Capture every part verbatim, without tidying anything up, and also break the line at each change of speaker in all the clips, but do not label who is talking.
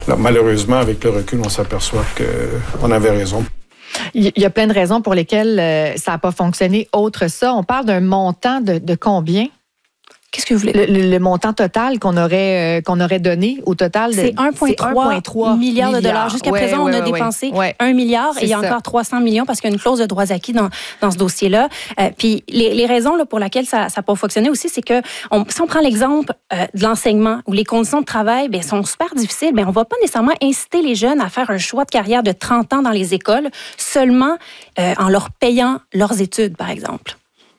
Là, malheureusement, avec le recul, on s'aperçoit qu'on avait raison.
Il y a plein de raisons pour lesquelles euh, ça n'a pas fonctionné. Autre ça, on parle d'un montant de, de combien?
Qu'est-ce que vous voulez?
Le, le, le montant total qu'on aurait, euh, qu'on aurait donné au total? De,
c'est un virgule trois milliard de dollars. Jusqu'à
ouais,
présent,
ouais,
on a
ouais,
dépensé
ouais.
un milliard
C'est
et il y a
ça.
encore trois cents millions parce qu'il y a une clause de droits acquis dans, dans ce dossier-là. Euh, puis les, les raisons là, pour lesquelles ça n'a pas fonctionné aussi, c'est que on, si on prend l'exemple euh, de l'enseignement où les conditions de travail bien, sont super difficiles, bien, on ne va pas nécessairement inciter les jeunes à faire un choix de carrière de trente ans dans les écoles seulement euh, en leur payant leurs études, par exemple.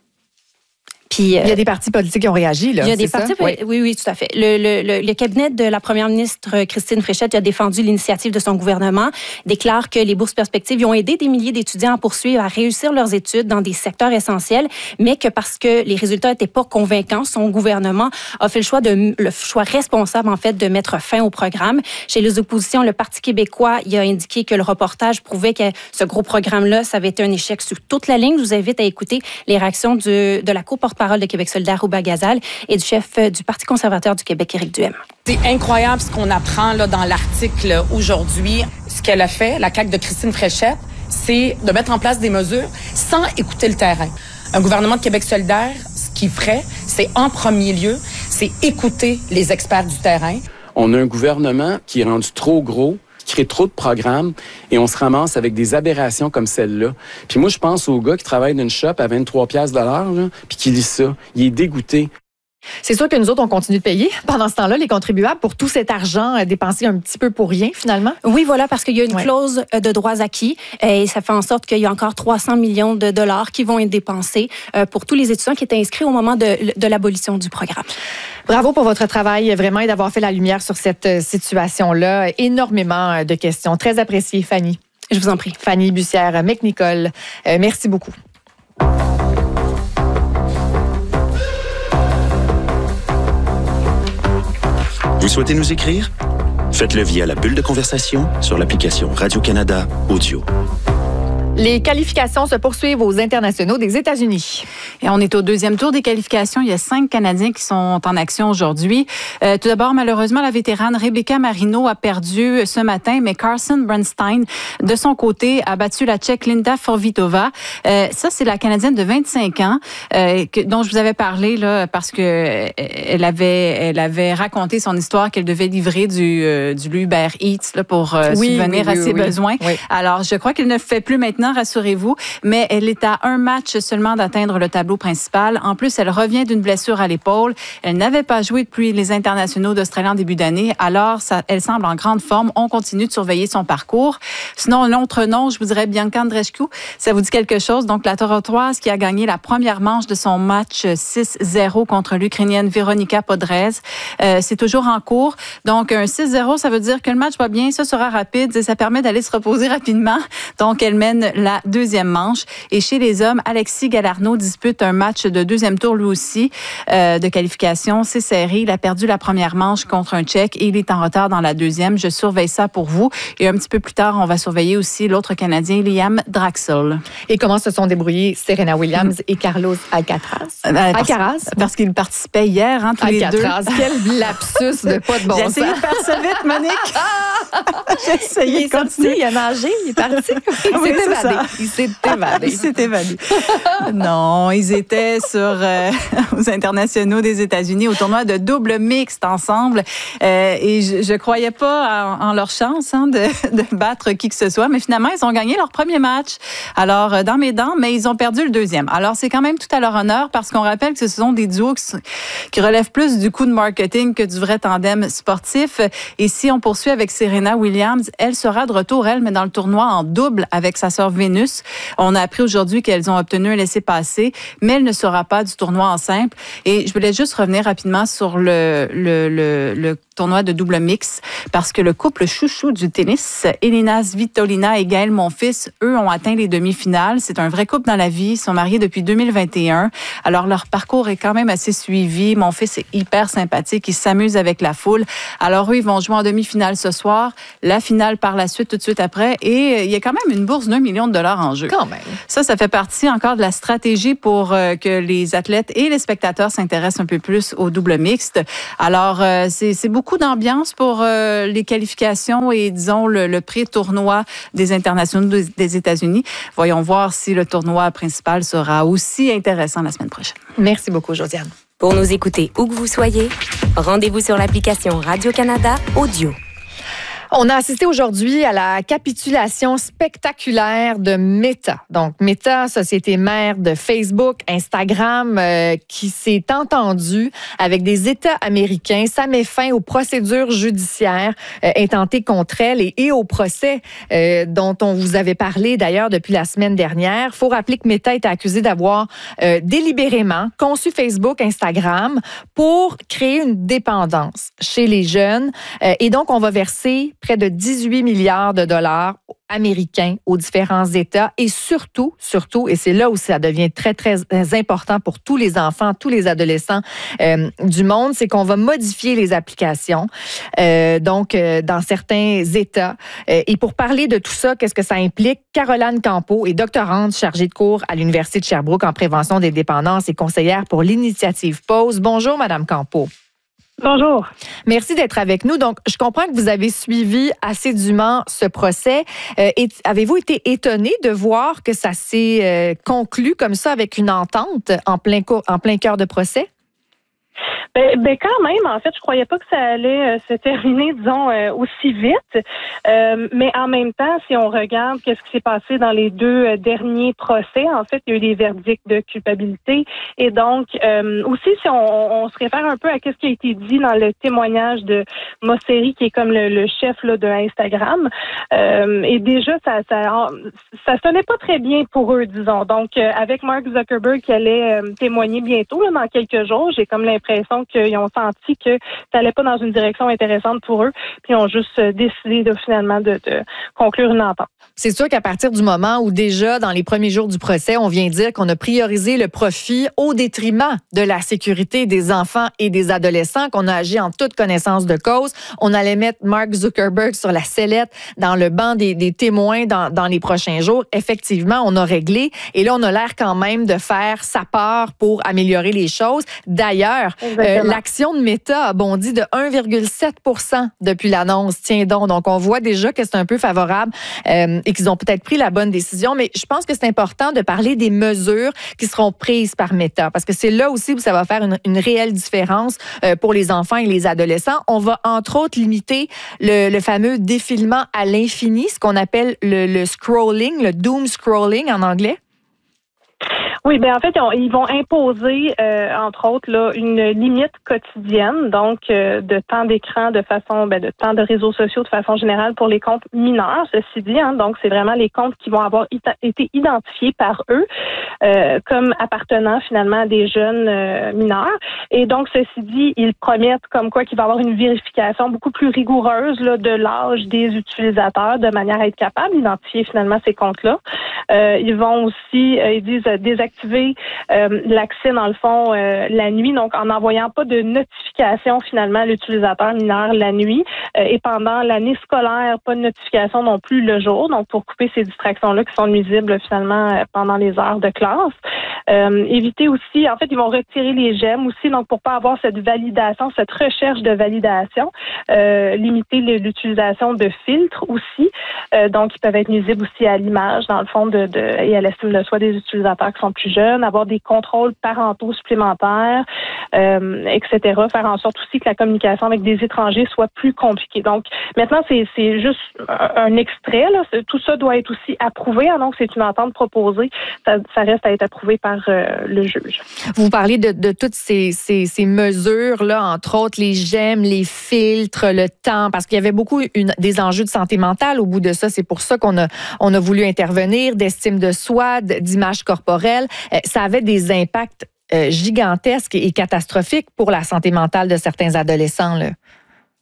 Puis, euh,
il y a des partis politiques qui ont réagi, là.
Il y a des
c'est
partis,
ça?
oui, oui, oui, tout à fait. Le, le, le, le cabinet de la première ministre Christine Fréchette a défendu l'initiative de son gouvernement, déclare que les bourses perspectives ils ont aidé des milliers d'étudiants à poursuivre, à réussir leurs études dans des secteurs essentiels, mais que parce que les résultats n'étaient pas convaincants, son gouvernement a fait le choix de le choix responsable en fait de mettre fin au programme. Chez les oppositions, le Parti québécois, il a indiqué que le reportage prouvait que ce gros programme-là, ça avait été un échec sur toute la ligne. Je vous invite à écouter les réactions du, de la co-porte-parole de Québec solidaire, Rouba Gazal, et du chef du Parti conservateur du Québec, Éric Duhem.
C'est incroyable ce qu'on apprend là, dans l'article aujourd'hui. Ce qu'elle a fait, la C A Q de Christine Fréchette, c'est de mettre en place des mesures sans écouter le terrain. Un gouvernement de Québec solidaire, ce qu'il ferait, c'est en premier lieu, c'est écouter les experts du terrain.
On a un gouvernement qui est rendu trop gros, qui crée trop de programmes et on se ramasse avec des aberrations comme celle-là. Puis moi, je pense au gars qui travaille dans une shop à vingt-trois piastres de l'heure, là, puis qui lit ça. Il est dégoûté.
C'est sûr que nous autres, on continue de payer pendant ce temps-là, les contribuables, pour tout cet argent dépensé un petit peu pour rien, finalement.
Oui, voilà, parce qu'il y a une
ouais.
clause de droits acquis et ça fait en sorte qu'il y a encore trois cents millions de dollars qui vont être dépensés pour tous les étudiants qui étaient inscrits au moment de, de l'abolition du programme.
Bravo pour votre travail, vraiment, et d'avoir fait la lumière sur cette situation-là. Énormément de questions. Très apprécié, Fanny.
Je vous en prie.
Fanny Bussière-McNicol, euh, merci beaucoup.
Vous souhaitez nous écrire? Faites-le via la bulle de conversation sur l'application Radio-Canada Audio.
Les qualifications se poursuivent aux internationaux des États-Unis.
Et on est au deuxième tour des qualifications. Il y a cinq Canadiens qui sont en action aujourd'hui. Euh, tout d'abord, malheureusement, la vétérane Rebecca Marino a perdu ce matin, mais Carson Bernstein, de son côté, a battu la Tchèque Linda Forvitova. Euh, ça, c'est la Canadienne de vingt-cinq ans euh, que, dont je vous avais parlé là, parce que elle avait, elle avait raconté son histoire qu'elle devait livrer du, euh, du Uber Eats là, pour euh,
oui,
subvenir
oui,
à
oui,
ses
oui.
besoins.
Oui.
Alors, je crois qu'il ne le fait plus maintenant, rassurez-vous, mais elle est à un match seulement d'atteindre le tableau principal. En plus, elle revient d'une blessure à l'épaule. Elle n'avait pas joué depuis les internationaux d'Australie en début d'année, alors ça, elle semble en grande forme. On continue de surveiller son parcours. Sinon, l'autre nom, je vous dirais Bianca Andreescu. Ça vous dit quelque chose? Donc, la Torontoise qui a gagné la première manche de son match six zéro contre l'Ukrainienne Veronika Podrez. Euh, c'est toujours en cours. Donc, un six zéro, ça veut dire que le match va bien, ça sera rapide et ça permet d'aller se reposer rapidement. Donc, elle mène la deuxième manche. Et chez les hommes, Alexis Galarneau dispute un match de deuxième tour lui aussi euh, de qualification. C'est serré. Il a perdu la première manche contre un Tchèque et il est en retard dans la deuxième. Je surveille ça pour vous. Et un petit peu plus tard, on va surveiller aussi l'autre Canadien, Liam Draxl.
Et comment se sont débrouillés Serena Williams mmh. et Carlos Alcaraz?
Euh, parce,
Alcaraz?
Parce qu'ils participaient hier, hein, tous
Alcatraz.
les deux.
Quel lapsus de pas de bon
J'ai
sens.
essayé de faire ça vite, Monique. J'ai essayé
il est
de continuer.
sorti, il a nagé, il est parti. Il
Oui,
s'est
c'est
évadé.
ça.
Il s'est évadé.
Il s'est évadé. Non, ils étaient sur euh, aux internationaux des États-Unis au tournoi de double mixte ensemble. Euh, et je, je croyais pas en, en leur chance hein, de, de battre qui que ce soit, mais finalement ils ont gagné leur premier match. Alors euh, dans mes dents, mais ils ont perdu le deuxième. Alors c'est quand même tout à leur honneur parce qu'on rappelle que ce sont des duos qui, qui relèvent plus du coup de marketing que du vrai tandem sportif. Et si on poursuit avec Serena Williams, elle sera de retour elle, mais dans le tournoi en double avec sa sœur Vénus. On a appris aujourd'hui qu'elles ont obtenu un laissez-passer, mais elle ne sera pas du tournoi en simple. Et je voulais juste revenir rapidement sur le, le, le, le tournoi de double mix, parce que le couple chouchou du tennis, Elina Svitolina et Gaël Monfils, eux ont atteint les demi-finales. C'est un vrai couple dans la vie. Ils sont mariés depuis deux mille vingt et un. Alors, leur parcours est quand même assez suivi. Mon fils est hyper sympathique. Il s'amuse avec la foule. Alors, eux, ils vont jouer en demi-finale ce soir. La finale par la suite, tout de suite après. Et il y a quand même une bourse d'un million de dollars en jeu.
Quand même.
Ça, ça fait partie encore de la stratégie pour euh, que les athlètes et les spectateurs s'intéressent un peu plus au double mixte. Alors, euh, c'est, c'est beaucoup beaucoup d'ambiance pour euh, les qualifications et, disons, le, le pré-tournoi des internationaux des, des États-Unis. Voyons voir si le tournoi principal sera aussi intéressant la semaine prochaine.
Merci beaucoup, Josiane.
Pour nous écouter où que vous soyez, rendez-vous sur l'application Radio-Canada Audio.
On a assisté aujourd'hui à la capitulation spectaculaire de Meta. Donc, Meta, société mère de Facebook, Instagram, euh, qui s'est entendue avec des États américains. Ça met fin aux procédures judiciaires euh, intentées contre elle et, et au procès euh, dont on vous avait parlé d'ailleurs depuis la semaine dernière. Il faut rappeler que Meta est accusée d'avoir euh, délibérément conçu Facebook, Instagram pour créer une dépendance chez les jeunes. Euh, et donc, on va verser près de dix-huit milliards de dollars américains aux différents États et surtout, surtout, et c'est là où ça devient très, très important pour tous les enfants, tous les adolescents euh, du monde, c'est qu'on va modifier les applications, euh, donc euh, dans certains États. Euh, et pour parler de tout ça, qu'est-ce que ça implique? Caroline Campeau est doctorante chargée de cours à l'Université de Sherbrooke en prévention des dépendances et conseillère pour l'initiative Pause. Bonjour, Madame Campeau.
Bonjour.
Merci d'être avec nous. Donc, je comprends que vous avez suivi assidûment ce procès. Euh, et avez-vous été étonné de voir que ça s'est euh, conclu comme ça avec une entente en plein, co- en plein cœur de procès?
Ben, ben quand même, en fait, je croyais pas que ça allait euh, se terminer, disons, euh, aussi vite. Euh, mais en même temps, si on regarde qu'est-ce qui s'est passé dans les deux euh, derniers procès, en fait, il y a eu des verdicts de culpabilité. Et donc, euh, aussi, si on, on se réfère un peu à ce qui a été dit dans le témoignage de Mosseri, qui est comme le, le chef là, de Instagram, euh, et déjà, ça, ça, ça sonnait pas très bien pour eux, disons. Donc, euh, avec Mark Zuckerberg qui allait euh, témoigner bientôt, là, dans quelques jours, j'ai comme l'impression qu'ils ont senti que ça allait pas dans une direction intéressante pour eux, puis ils ont juste décidé de finalement de, de conclure une entente.
C'est sûr qu'à partir du moment où déjà, dans les premiers jours du procès, on vient dire qu'on a priorisé le profit au détriment de la sécurité des enfants et des adolescents, qu'on a agi en toute connaissance de cause. On allait mettre Mark Zuckerberg sur la sellette dans le banc des, des témoins dans, dans les prochains jours. Effectivement, on a réglé. Et là, on a l'air quand même de faire sa part pour améliorer les choses. D'ailleurs, euh, l'action de Meta a bondi de un virgule sept pour cent depuis l'annonce. Tiens donc. Donc, on voit déjà que c'est un peu favorable euh, et qu'ils ont peut-être pris la bonne décision. Mais je pense que c'est important de parler des mesures qui seront prises par Meta parce que c'est là aussi où ça va faire une, une réelle différence euh, pour les enfants et les adolescents. On va, entre autres, limiter le, le fameux défilement à l'infini, ce qu'on appelle le, le scrolling, le doom scrolling en anglais.
Oui, ben en fait, ils vont imposer, euh, entre autres, là, une limite quotidienne, donc euh, de temps d'écran, de façon, ben, de temps de réseaux sociaux de façon générale pour les comptes mineurs. Ceci dit, hein, donc c'est vraiment les comptes qui vont avoir ita- été identifiés par eux euh, comme appartenant finalement à des jeunes euh, mineurs. Et donc, ceci dit, ils promettent comme quoi qu'il va y avoir une vérification beaucoup plus rigoureuse là, de l'âge des utilisateurs, de manière à être capable d'identifier finalement ces comptes-là. Euh, ils vont aussi, euh, ils disent, euh, désactiver euh, l'accès, dans le fond, euh, la nuit, donc en n'envoyant pas de notification, finalement, à l'utilisateur mineur la nuit. Euh, et pendant l'année scolaire, pas de notification non plus le jour, donc pour couper ces distractions-là qui sont nuisibles, finalement, euh, pendant les heures de classe. Euh, éviter aussi, en fait, ils vont retirer les j'aime aussi, donc pour pas avoir cette validation, cette recherche de validation, euh, limiter l'utilisation de filtres aussi, euh, donc ils peuvent être nuisibles aussi à l'image, dans le fond, de, de et à l'estime de soi des utilisateurs qui sont plus jeunes, avoir des contrôles parentaux supplémentaires, euh, et cetera. Faire en sorte aussi que la communication avec des étrangers soit plus compliquée. Donc, maintenant, c'est, c'est juste un, un extrait. Là. Tout ça doit être aussi approuvé. Hein, donc, c'est une entente proposée. Ça, ça reste à être approuvé par euh, le juge.
Vous parlez de, de toutes ces, ces, ces mesures-là, entre autres les j'aime, les filtres, le temps, parce qu'il y avait beaucoup une, des enjeux de santé mentale au bout de ça. C'est pour ça qu'on a, on a voulu intervenir, d'estime de soi, d'image corporelle. Euh, ça avait des impacts euh, gigantesques et catastrophiques pour la santé mentale de certains adolescents, là.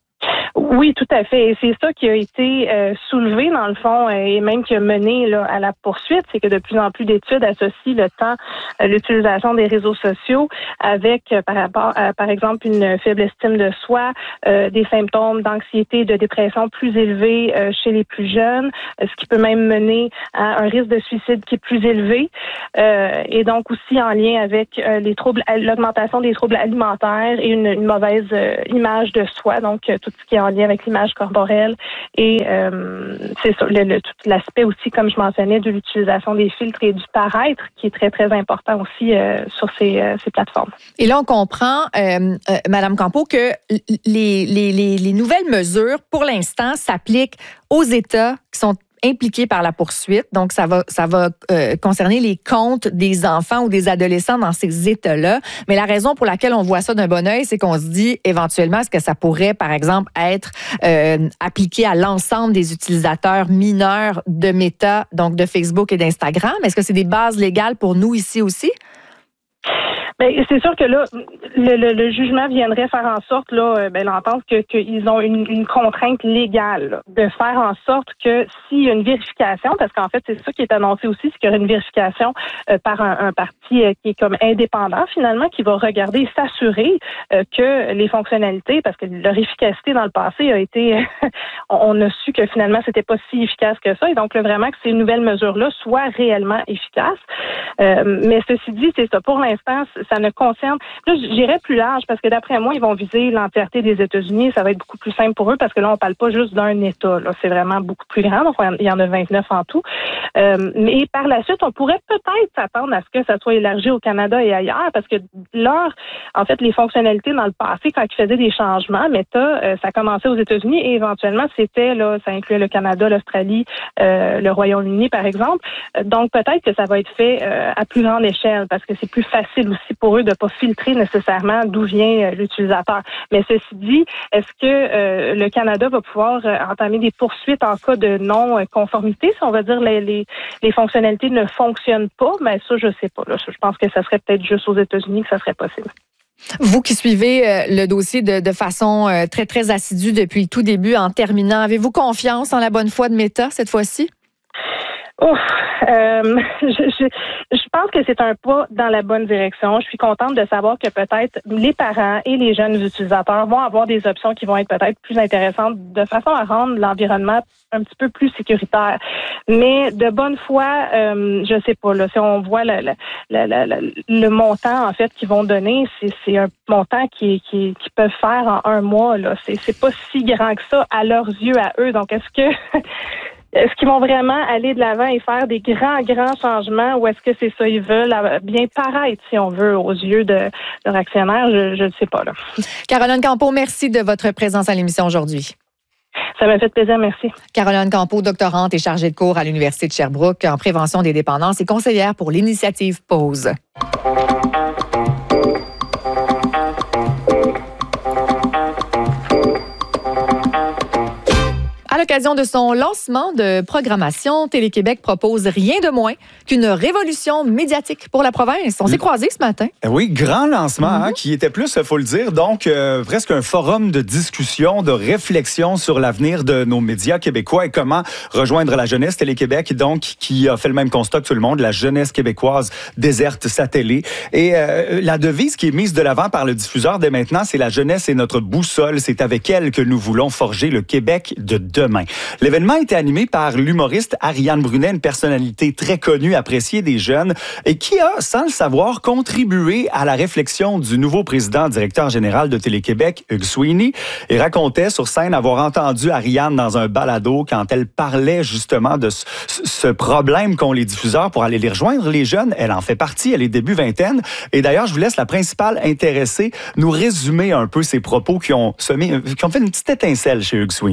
Oui, tout à fait. Et c'est ça qui a été euh, soulevé, dans le fond, et même qui a mené là, à la poursuite, c'est que de plus en plus d'études associent le temps, euh, l'utilisation des réseaux sociaux avec, euh, par rapport à, par exemple, une faible estime de soi, euh, des symptômes d'anxiété, de dépression plus élevés euh, chez les plus jeunes, euh, ce qui peut même mener à un risque de suicide qui est plus élevé, euh, et donc aussi en lien avec euh, les troubles, l'augmentation des troubles alimentaires et une, une mauvaise euh, image de soi, donc euh, tout ce qui est en lien avec l'image corporelle et euh, c'est ça, le, le, tout l'aspect aussi, comme je mentionnais, de l'utilisation des filtres et du paraître qui est très, très important aussi euh, sur ces, euh, ces plateformes.
Et là, on comprend, euh, euh, Madame Campeau, que les, les, les, les nouvelles mesures, pour l'instant, s'appliquent aux États qui sont impliqués par la poursuite. Donc, ça va, ça va euh, concerner les comptes des enfants ou des adolescents dans ces États-là. Mais la raison pour laquelle on voit ça d'un bon œil, c'est qu'on se dit éventuellement, est-ce que ça pourrait, par exemple, être euh, appliqué à l'ensemble des utilisateurs mineurs de Meta, donc de Facebook et d'Instagram? Est-ce que c'est des bases légales pour nous ici aussi?
Bien, c'est sûr que là, le, le, le jugement viendrait faire en sorte, là, ben, l'entente que qu'ils ont une, une contrainte légale là, de faire en sorte que s'il y a une vérification, parce qu'en fait, c'est ça qui est annoncé aussi, c'est qu'il y aurait une vérification euh, par un, un parti euh, qui est comme indépendant, finalement, qui va regarder et s'assurer euh, que les fonctionnalités, parce que leur efficacité dans le passé a été, on a su que finalement, c'était pas si efficace que ça, et donc là, vraiment que ces nouvelles mesures-là soient réellement efficaces. Euh, mais ceci dit, c'est ça. Pour l'instant, ça ne concerne... Là, j'irais plus large parce que d'après moi, ils vont viser l'entièreté des États-Unis. Ça va être beaucoup plus simple pour eux parce que là, on parle pas juste d'un État. Là, c'est vraiment beaucoup plus grand. Donc, il y en a vingt-neuf en tout. Euh, mais par la suite, on pourrait peut-être s'attendre à ce que ça soit élargi au Canada et ailleurs parce que leur, en fait, les fonctionnalités dans le passé, quand ils faisaient des changements, Meta, euh, ça commençait aux États-Unis et éventuellement, c'était, là, ça incluait le Canada, l'Australie, euh, le Royaume-Uni, par exemple. Donc, peut-être que ça va être fait euh, à plus grande échelle parce que c'est plus facile aussi pour eux de pas filtrer nécessairement d'où vient euh, l'utilisateur. Mais ceci dit, est-ce que euh, le Canada va pouvoir euh, entamer des poursuites en cas de non-conformité, si on va dire les, les, les fonctionnalités ne fonctionnent pas? Mais ça, je sais pas. Là. Je pense que ça serait peut-être juste aux États-Unis que ça serait possible.
Vous qui suivez euh, le dossier de, de façon euh, très, très assidue depuis le tout début, en terminant, avez-vous confiance en la bonne foi de Meta cette fois-ci?
Ouf, euh, je, je, je pense que c'est un pas dans la bonne direction. Je suis contente de savoir que peut-être les parents et les jeunes utilisateurs vont avoir des options qui vont être peut-être plus intéressantes de façon à rendre l'environnement un petit peu plus sécuritaire. Mais de bonne foi, euh, je sais pas, là, si on voit le, le, le, le, le montant, en fait, qu'ils vont donner, c'est, c'est un montant qui, qui, qui peuvent faire en un mois, là. C'est, c'est pas si grand que ça à leurs yeux, à eux. Donc, est-ce que... Est-ce qu'ils vont vraiment aller de l'avant et faire des grands, grands changements ou est-ce que c'est ça ils veulent bien paraître, si on veut, aux yeux de leurs actionnaires? Je ne sais pas. Là.
Caroline Campeau, merci de votre présence à l'émission aujourd'hui.
Ça m'a fait plaisir, merci.
Caroline Campeau, doctorante et chargée de cours à l'Université de Sherbrooke en prévention des dépendances et conseillère pour l'initiative Pause. À l'occasion de son lancement de programmation, Télé-Québec propose rien de moins qu'une révolution médiatique pour la province. On s'est croisés ce matin.
Oui, grand lancement, mm-hmm. hein, qui était plus, il faut le dire, donc euh, presque un forum de discussion, de réflexion sur l'avenir de nos médias québécois et comment rejoindre la jeunesse. Télé-Québec, donc, qui a fait le même constat que tout le monde, la jeunesse québécoise déserte sa télé. Et euh, la devise qui est mise de l'avant par le diffuseur dès maintenant, c'est la jeunesse est notre boussole. C'est avec elle que nous voulons forger le Québec de demain. L'événement était animé par l'humoriste Ariane Brunet, une personnalité très connue, appréciée des jeunes, et qui a, sans le savoir, contribué à la réflexion du nouveau président directeur général de Télé-Québec, Hugues Sweeney. Il racontait sur scène avoir entendu Ariane dans un balado quand elle parlait justement de ce, ce problème qu'ont les diffuseurs pour aller les rejoindre, les jeunes. Elle en fait partie, elle est début vingtaine. Et d'ailleurs, je vous laisse la principale intéressée nous résumer un peu ces propos qui ont semé, qui ont fait une petite étincelle chez Hugues Sweeney.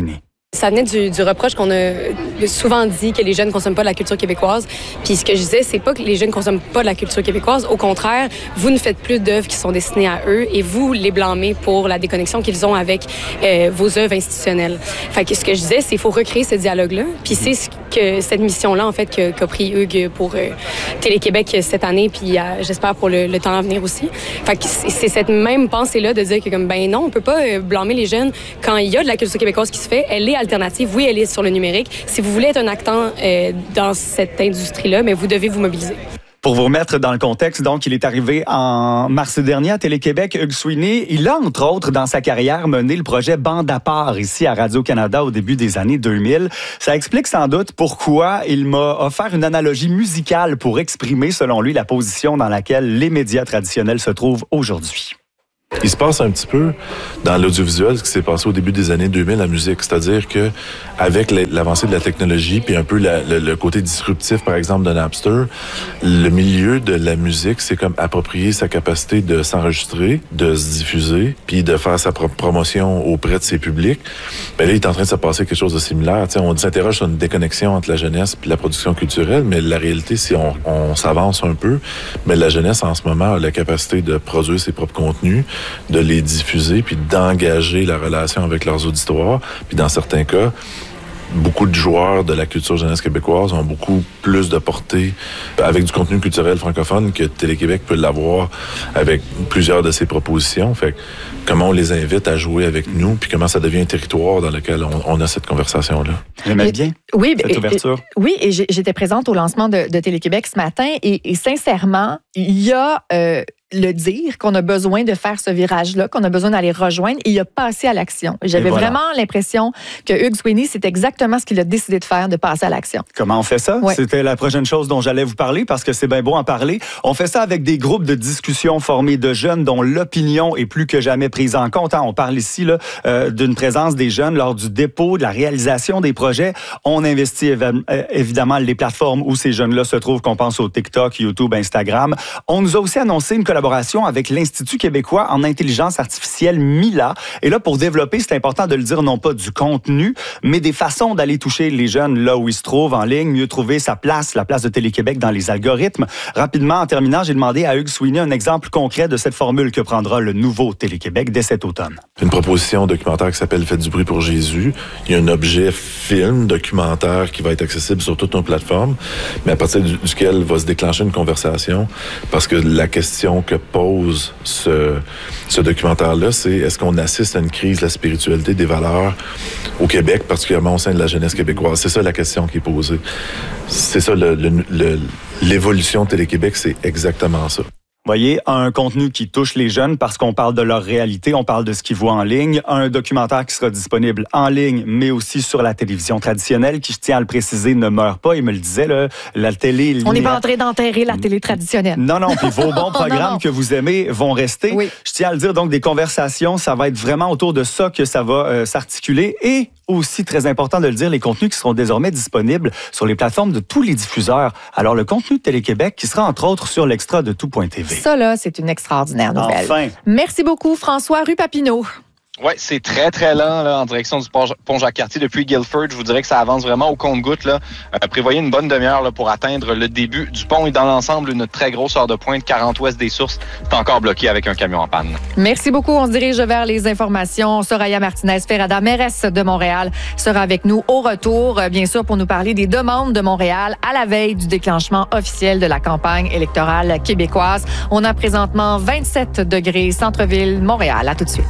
Ça venait du, du reproche qu'on a souvent dit que les jeunes ne consomment pas de la culture québécoise. Puis ce que je disais, c'est pas que les jeunes ne consomment pas de la culture québécoise. Au contraire, vous ne faites plus d'œuvres qui sont destinées à eux et vous les blâmez pour la déconnexion qu'ils ont avec euh, vos œuvres institutionnelles. Fait que ce que je disais, c'est qu'il faut recréer ce dialogue-là. Puis c'est ce que cette mission-là, en fait, que, qu'a pris Hugues pour euh, Télé-Québec cette année, puis euh, j'espère pour le, le temps à venir aussi. Fait que c'est, c'est cette même pensée-là de dire que, comme, ben non, on peut pas euh, blâmer les jeunes quand il y a de la culture québécoise qui se fait. Elle est alternative. Oui, elle est sur le numérique. Si vous voulez être un acteur euh, dans cette industrie-là, mais vous devez vous mobiliser.
Pour vous remettre dans le contexte, donc, il est arrivé en mars dernier à Télé-Québec. Hugues Sweeney, il a, entre autres, dans sa carrière, mené le projet Bande à part ici à Radio-Canada au début des années deux mille. Ça explique sans doute pourquoi il m'a offert une analogie musicale pour exprimer, selon lui, la position dans laquelle les médias traditionnels se trouvent aujourd'hui.
Il se passe un petit peu dans l'audiovisuel ce qui s'est passé au début des années deux mille, la musique. C'est-à-dire que avec l'avancée de la technologie puis un peu la, le, le côté disruptif, par exemple, de Napster, le milieu de la musique, c'est comme approprier sa capacité de s'enregistrer, de se diffuser, puis de faire sa propre promotion auprès de ses publics. Ben là, il est en train de se passer quelque chose de similaire. T'sais, on s'interroge sur une déconnexion entre la jeunesse puis la production culturelle, mais la réalité, si on, on s'avance un peu, mais la jeunesse, en ce moment, a la capacité de produire ses propres contenus, de les diffuser, puis d'engager la relation avec leurs auditoires. Puis dans certains cas, beaucoup de joueurs de la culture jeunesse québécoise ont beaucoup plus de portée avec du contenu culturel francophone que Télé-Québec peut l'avoir avec plusieurs de ses propositions. Fait que comment on les invite à jouer avec nous, puis comment ça devient un territoire dans lequel on, on a cette conversation-là.
J'aimais bien
oui,
cette ouverture.
Et, oui, et j'étais présente au lancement de, de Télé-Québec ce matin, et, et sincèrement, il y a... Euh, le dire qu'on a besoin de faire ce virage-là, qu'on a besoin d'aller rejoindre, et il a passé à l'action. J'avais voilà. vraiment l'impression que Hugues Sweeney, c'est exactement ce qu'il a décidé de faire, de passer à l'action.
Comment on fait ça?
Ouais.
C'était la prochaine chose dont j'allais vous parler, parce que c'est bien beau en parler. On fait ça avec des groupes de discussion formés de jeunes dont l'opinion est plus que jamais prise en compte. On parle ici là, euh, d'une présence des jeunes lors du dépôt, de la réalisation des projets. On investit év- évidemment les plateformes où ces jeunes-là se trouvent, qu'on pense au TikTok, YouTube, Instagram. On nous a aussi annoncé une collaboration avec l'Institut québécois en intelligence artificielle Mila. Et là, pour développer, c'est important de le dire, non pas du contenu, mais des façons d'aller toucher les jeunes là où ils se trouvent en ligne, mieux trouver sa place, la place de Télé-Québec dans les algorithmes. Rapidement, en terminant, j'ai demandé à Hugues Sweeney un exemple concret de cette formule que prendra le nouveau Télé-Québec dès cet automne.
Une proposition documentaire qui s'appelle « Faites du bruit pour Jésus ». Il y a un objet film documentaire qui va être accessible sur toutes nos plateformes, mais à partir du, duquel va se déclencher une conversation, parce que la question que pose ce, ce documentaire-là, c'est est-ce qu'on assiste à une crise de la spiritualité, des valeurs au Québec, particulièrement au sein de la jeunesse québécoise? C'est ça la question qui est posée. C'est ça, le, le, le, l'évolution de Télé-Québec, c'est exactement ça.
Voyez, un contenu qui touche les jeunes parce qu'on parle de leur réalité, on parle de ce qu'ils voient en ligne, un documentaire qui sera disponible en ligne, mais aussi sur la télévision traditionnelle, qui, je tiens à le préciser, ne meurt pas. Il me le disait, là, la télé...
On n'est pas en train d'enterrer la télé traditionnelle.
Non, non, puis vos bons programmes
non, non.
que vous aimez vont rester.
Oui.
Je tiens à le dire, donc, des conversations, ça va être vraiment autour de ça que ça va euh, s'articuler. Et aussi, très important de le dire, les contenus qui seront désormais disponibles sur les plateformes de tous les diffuseurs. Alors, le contenu de Télé-Québec qui sera, entre autres, sur l'extra de tout point t v.
Ça, là, c'est une extraordinaire nouvelle.
Enfin.
Merci beaucoup, François. Rue Papineau.
Oui, c'est très, très lent là, en direction du pont Jacques-Cartier depuis Guilford. Je vous dirais que ça avance vraiment au compte-gouttes. Là. Euh, prévoyez une bonne demi-heure là, pour atteindre le début du pont. Et dans l'ensemble, une très grosse heure de pointe, quarante ouest des Sources, c'est encore bloqué avec un camion en panne.
Merci beaucoup. On se dirige vers les informations. Soraya Martinez-Ferrada, mairesse de Montréal, sera avec nous au retour, bien sûr, pour nous parler des demandes de Montréal à la veille du déclenchement officiel de la campagne électorale québécoise. On a présentement vingt-sept degrés, centre-ville, Montréal. À tout de suite.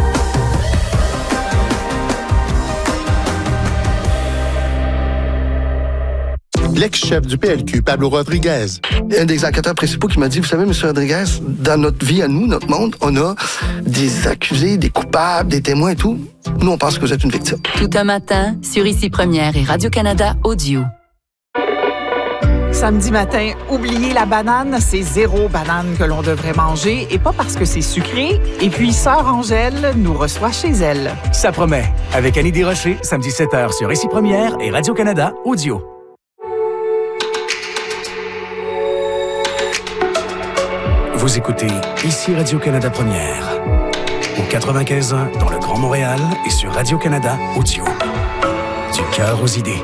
L'ex-chef du P L Q, Pablo Rodriguez. Un des enquêteurs principaux qui m'a dit, vous savez, M. Rodriguez, dans notre vie à nous, notre monde, on a des accusés, des coupables, des témoins et tout. Nous, on pense que vous êtes une victime.
Tout un matin, sur Ici Première et Radio-Canada Audio.
Samedi matin, oubliez la banane, c'est zéro banane que l'on devrait manger, et pas parce que c'est sucré. Et puis, Sœur Angèle nous reçoit chez elle.
Ça promet. Avec Annie Desrochers, samedi sept heures sur Ici Première et Radio-Canada Audio. Vous écoutez Ici Radio-Canada Première, au quatre-vingt-quinze ans dans le Grand Montréal et sur Radio-Canada Audio. Du cœur aux idées.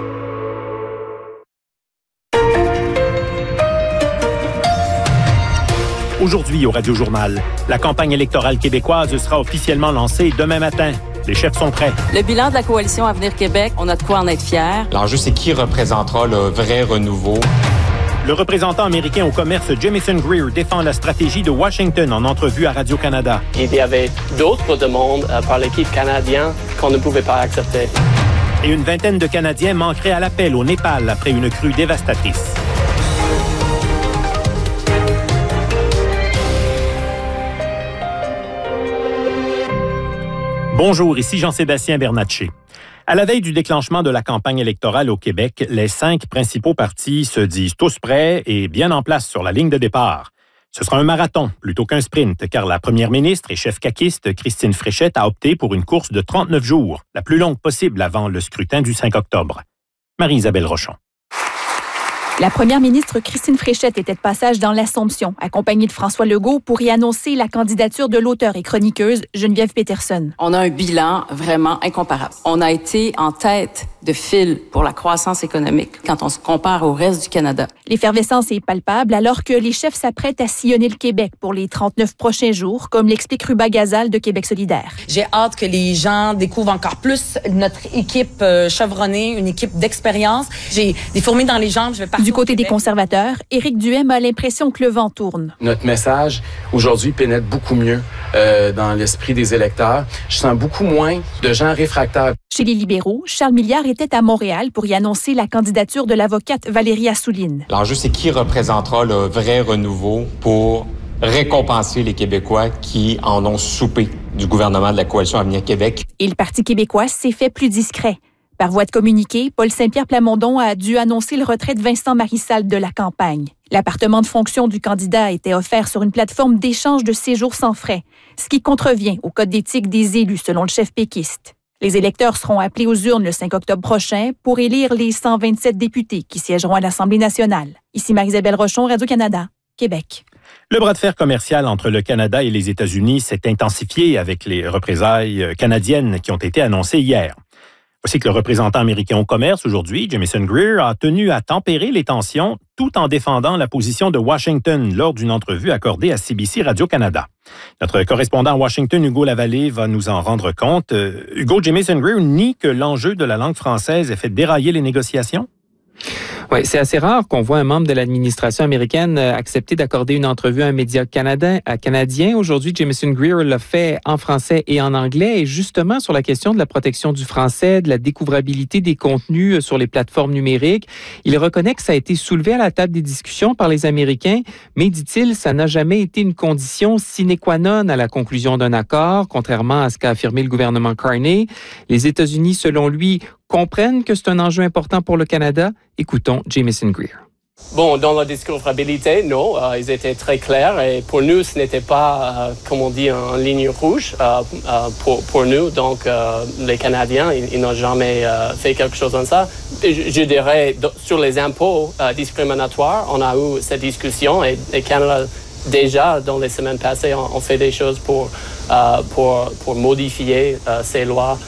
Aujourd'hui au Radio-Journal, la campagne électorale québécoise sera officiellement lancée demain matin. Les chefs sont prêts.
Le bilan de la coalition Avenir Québec, on a de quoi en être fiers.
L'enjeu, c'est qui représentera le vrai renouveau.
Le représentant américain au commerce Jamieson Greer défend la stratégie de Washington en entrevue à Radio-Canada.
Il y avait d'autres demandes par l'équipe canadienne qu'on ne pouvait pas accepter.
Et une vingtaine de Canadiens manqueraient à l'appel au Népal après une crue dévastatrice. Bonjour, ici Jean-Sébastien Bernatchez. À la veille du déclenchement de la campagne électorale au Québec, les cinq principaux partis se disent tous prêts et bien en place sur la ligne de départ. Ce sera un marathon plutôt qu'un sprint, car la première ministre et chef caquiste Christine Fréchette a opté pour une course de trente-neuf jours, la plus longue possible avant le scrutin du cinq octobre. Marie-Isabelle Rochon.
La première ministre Christine Fréchette était de passage dans l'Assomption, accompagnée de François Legault, pour y annoncer la candidature de l'auteure et chroniqueuse Geneviève Peterson.
On a un bilan vraiment incomparable. On a été en tête de file pour la croissance économique quand on se compare au reste du Canada.
L'effervescence est palpable alors que les chefs s'apprêtent à sillonner le Québec pour les trente-neuf prochains jours, comme l'explique Ruba Gazal de Québec solidaire.
J'ai hâte que les gens découvrent encore plus notre équipe euh, chevronnée, une équipe d'expérience. J'ai des fourmis dans les jambes, je vais partir.
Du côté des conservateurs, Éric Duhem a l'impression que le vent tourne.
Notre message, aujourd'hui, pénètre beaucoup mieux euh, dans l'esprit des électeurs. Je sens beaucoup moins de gens réfractaires.
Chez les libéraux, Charles Milliard était à Montréal pour y annoncer la candidature de l'avocate Valérie Assouline.
L'enjeu, c'est qui représentera le vrai renouveau pour récompenser les Québécois qui en ont soupé du gouvernement de la coalition Avenir Québec.
Et le Parti québécois s'est fait plus discret. Par voie de communiqué, Paul Saint-Pierre Plamondon a dû annoncer le retrait de Vincent Marissal de la campagne. L'appartement de fonction du candidat était offert sur une plateforme d'échange de séjours sans frais, ce qui contrevient au code d'éthique des élus, selon le chef péquiste. Les électeurs seront appelés aux urnes le cinq octobre prochain pour élire les cent vingt-sept députés qui siégeront à l'Assemblée nationale. Ici Marie-Isabelle Rochon, Radio-Canada, Québec.
Le bras de fer commercial entre le Canada et les États-Unis s'est intensifié avec les représailles canadiennes qui ont été annoncées hier. Voici que le représentant américain au commerce aujourd'hui, Jamieson Greer, a tenu à tempérer les tensions tout en défendant la position de Washington lors d'une entrevue accordée à C B C Radio-Canada. Notre correspondant à Washington, Hugo Lavallée, va nous en rendre compte. Euh, Hugo, Jamieson Greer nie que l'enjeu de la langue française ait fait dérailler les négociations?
Oui, c'est assez rare qu'on voit un membre de l'administration américaine accepter d'accorder une entrevue à un média canadien. canadien. Aujourd'hui, Jamieson Greer l'a fait en français et en anglais. Et justement, sur la question de la protection du français, de la découvrabilité des contenus sur les plateformes numériques, il reconnaît que ça a été soulevé à la table des discussions par les Américains. Mais, dit-il, ça n'a jamais été une condition sine qua non à la conclusion d'un accord, contrairement à ce qu'a affirmé le gouvernement Carney. Les États-Unis, selon lui, comprennent que c'est un enjeu important pour le Canada. Écoutons Jamieson Greer.
Bon, dans la découvrabilité, non, euh, ils étaient très clairs et pour nous, ce n'était pas, euh, comme on dit, en ligne rouge euh, euh, pour, pour nous. Donc, euh, les Canadiens, ils, ils n'ont jamais euh, fait quelque chose comme ça. Je, je dirais, sur les impôts euh, discriminatoires, on a eu cette discussion et le Canada, déjà, dans les semaines passées, on, on fait des choses pour, euh, pour, pour modifier euh, ces lois.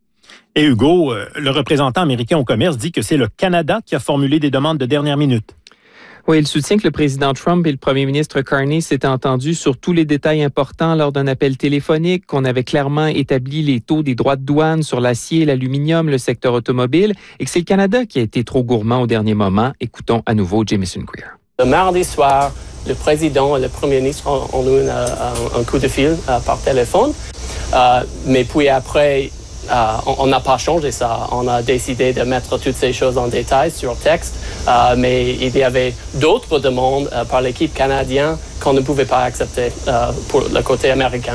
Et Hugo, le représentant américain au commerce dit que c'est le Canada qui a formulé des demandes de dernière minute.
Oui, il soutient que le président Trump et le premier ministre Carney s'étaient entendus sur tous les détails importants lors d'un appel téléphonique, qu'on avait clairement établi les taux des droits de douane sur l'acier, l'aluminium, le secteur automobile, et que c'est le Canada qui a été trop gourmand au dernier moment. Écoutons à nouveau Jamieson Greer.
Le mardi soir, le président et le premier ministre ont, ont eu un, un coup de fil euh, par téléphone, euh, mais puis après... Uh, on n'a pas changé ça. On a décidé de mettre toutes ces choses en détail sur texte, uh, mais il y avait d'autres demandes uh, par l'équipe canadienne qu'on ne pouvait pas accepter uh, pour le côté américain.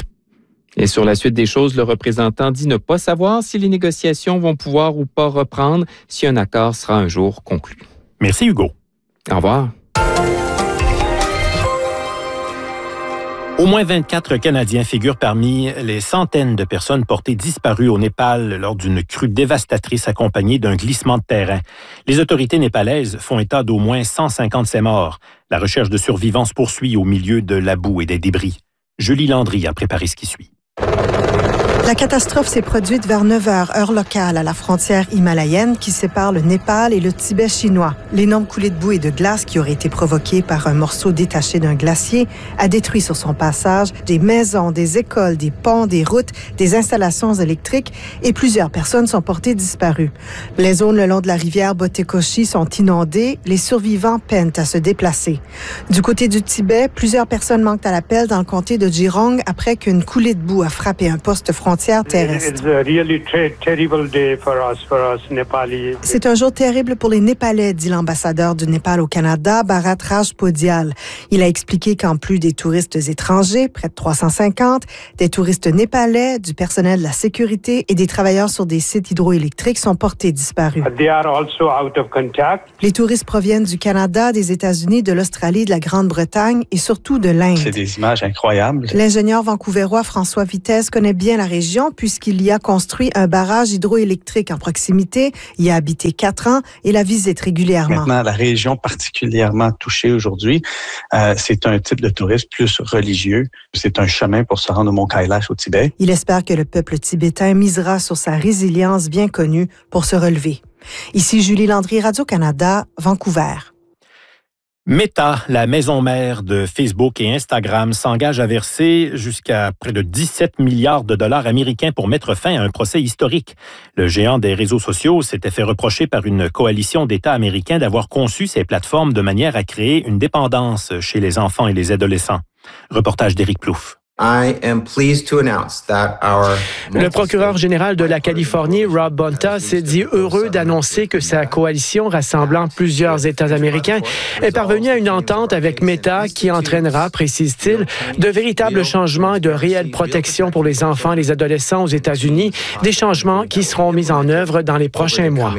Et sur la suite des choses, le représentant dit ne pas savoir si les négociations vont pouvoir ou pas reprendre, si un accord sera un jour conclu.
Merci Hugo.
Au revoir.
Au moins vingt-quatre Canadiens figurent parmi les centaines de personnes portées disparues au Népal lors d'une crue dévastatrice accompagnée d'un glissement de terrain. Les autorités népalaises font état d'au moins cent cinquante-sept morts. La recherche de survivants se poursuit au milieu de la boue et des débris. Julie Landry a préparé ce qui suit.
La catastrophe s'est produite vers neuf heures, heure locale, à la frontière himalayenne qui sépare le Népal et le Tibet chinois. L'énorme coulée de boue et de glace qui aurait été provoquée par un morceau détaché d'un glacier a détruit sur son passage des maisons, des écoles, des ponts, des routes, des installations électriques et plusieurs personnes sont portées disparues. Les zones le long de la rivière Botekoshi sont inondées. Les survivants peinent à se déplacer. Du côté du Tibet, plusieurs personnes manquent à l'appel dans le comté de Jirong après qu'une coulée de boue a frappé un poste frontière terrestre. C'est un jour terrible pour les Népalais, dit l'ambassadeur du Népal au Canada, Bharat Rajpodial. Il a expliqué qu'en plus des touristes étrangers, près de trois cent cinquante, des touristes népalais, du personnel de la sécurité et des travailleurs sur des sites hydroélectriques sont portés disparus. Les touristes proviennent du Canada, des États-Unis, de l'Australie, de la Grande-Bretagne et surtout de l'Inde.
C'est des images incroyables.
L'ingénieur vancouverois François Vitesse connaît bien la région puisqu'il y a construit un barrage hydroélectrique en proximité, y a habité quatre ans et la visite régulièrement.
Maintenant, la région particulièrement touchée aujourd'hui, euh, c'est un type de tourisme plus religieux. C'est un chemin pour se rendre au mont Kailash au Tibet.
Il espère que le peuple tibétain misera sur sa résilience bien connue pour se relever. Ici Julie Landry, Radio-Canada, Vancouver.
Meta, la maison mère de Facebook et Instagram, s'engage à verser jusqu'à près de dix-sept milliards de dollars américains pour mettre fin à un procès historique. Le géant des réseaux sociaux s'était fait reprocher par une coalition d'États américains d'avoir conçu ces plateformes de manière à créer une dépendance chez les enfants et les adolescents. Reportage d'Éric Plouffe.
I am pleased to announce that our...
Le procureur général de la Californie, Rob Bonta, s'est dit heureux d'annoncer que sa coalition rassemblant plusieurs États américains est parvenue à une entente avec Meta qui entraînera, précise-t-il, de véritables changements et de réelles protections pour les enfants et les adolescents aux États-Unis, des changements qui seront mis en œuvre dans les prochains mois.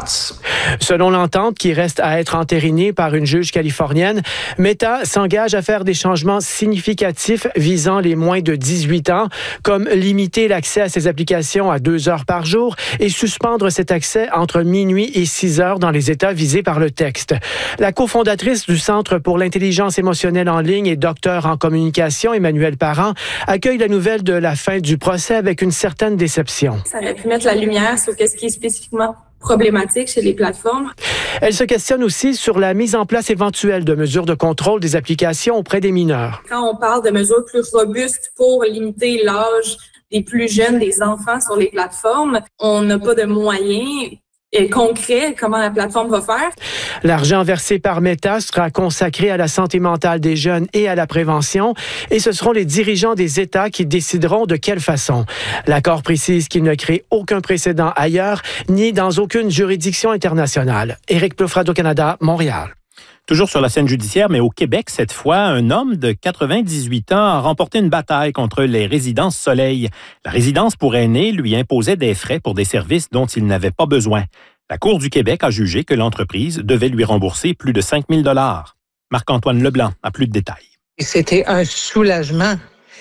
Selon l'entente qui reste à être entérinée par une juge californienne, Meta s'engage à faire des changements significatifs visant les moins de dix-huit ans, comme limiter l'accès à ces applications à deux heures par jour et suspendre cet accès entre minuit et six heures dans les États visés par le texte. La cofondatrice du Centre pour l'intelligence émotionnelle en ligne et docteur en communication, Emmanuelle Parent, accueille la nouvelle de la fin du procès avec une certaine déception.
Ça aurait pu mettre la lumière sur ce qui est spécifiquement problématique chez les plateformes.
Elle se questionne aussi sur la mise en place éventuelle de mesures de contrôle des applications auprès des mineurs.
Quand on parle de mesures plus robustes pour limiter l'âge des plus jeunes, des enfants sur les plateformes, on n'a pas de moyens concret, comment la plateforme va faire.
L'argent versé par Meta sera consacré à la santé mentale des jeunes et à la prévention, et ce seront les dirigeants des États qui décideront de quelle façon. L'accord précise qu'il ne crée aucun précédent ailleurs, ni dans aucune juridiction internationale. Éric Plouffe, Radio-Canada, Montréal.
Toujours sur la scène judiciaire, mais au Québec, cette fois, un homme de quatre-vingt-dix-huit ans a remporté une bataille contre les résidences Soleil. La résidence pour aînés lui imposait des frais pour des services dont il n'avait pas besoin. La Cour du Québec a jugé que l'entreprise devait lui rembourser plus de cinq mille dollars. Marc-Antoine Leblanc a plus de détails.
C'était un soulagement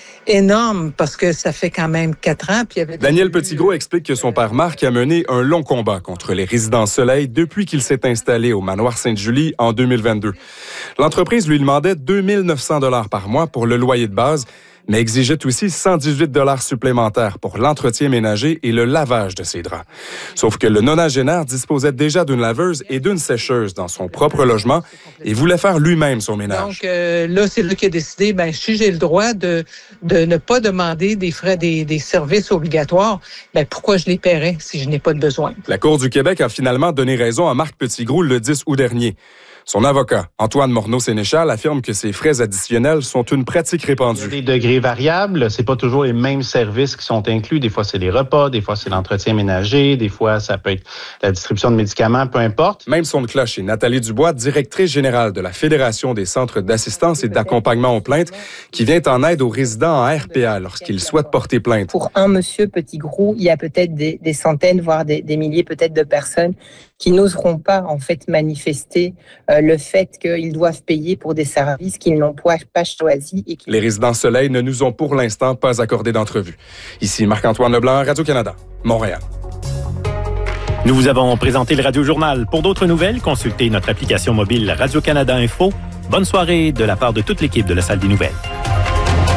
énorme parce que ça fait quand même quatre ans. Puis il y avait...
Daniel Petitgros explique que son père Marc a mené un long combat contre les résidences Soleil depuis qu'il s'est installé au manoir Sainte-Julie en deux mille vingt-deux. L'entreprise lui demandait deux mille neuf cents dollars par mois pour le loyer de base, mais exigeait aussi cent dix-huit dollars supplémentaires pour l'entretien ménager et le lavage de ses draps. Sauf que le nonagénaire disposait déjà d'une laveuse et d'une sécheuse dans son propre logement et voulait faire lui-même son ménage.
Donc euh, là, c'est lui qui a décidé, ben si j'ai le droit de, de ne pas demander des frais, des, des services obligatoires, ben pourquoi je les paierais si je n'ai pas de besoin?
La Cour du Québec a finalement donné raison à Marc Petitgros le dix août dernier. Son avocat, Antoine Morneau-Sénéchal, affirme que ces frais additionnels sont une pratique répandue.
Il y a des degrés variables, c'est pas toujours les mêmes services qui sont inclus. Des fois, c'est les repas, des fois, c'est l'entretien ménager, des fois, ça peut être la distribution de médicaments, peu importe.
Même son de cloche est Nathalie Dubois, directrice générale de la Fédération des centres d'assistance et d'accompagnement aux plaintes, qui vient en aide aux résidents en R P A lorsqu'ils souhaitent porter plainte.
Pour un monsieur Petitgros, il y a peut-être des, des centaines, voire des, des milliers peut-être de personnes qui n'oseront pas en fait manifester euh, le fait qu'ils doivent payer pour des services qu'ils n'ont pas choisis. Et qui...
Les résidences Soleil ne nous ont pour l'instant pas accordé d'entrevue. Ici Marc-Antoine Leblanc, Radio-Canada, Montréal.
Nous vous avons présenté le Radio-Journal. Pour d'autres nouvelles, consultez notre application mobile Radio-Canada Info. Bonne soirée de la part de toute l'équipe de la Salle des Nouvelles.